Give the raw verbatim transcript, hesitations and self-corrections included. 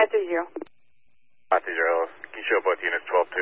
three zero. five three zero. Can you show both units twelve